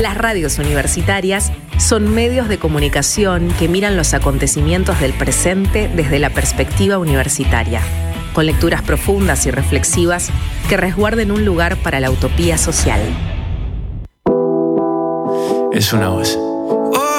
Las radios universitarias son medios de comunicación que miran los acontecimientos del presente desde la perspectiva universitaria, con lecturas profundas y reflexivas que resguarden un lugar para la utopía social. Es una voz.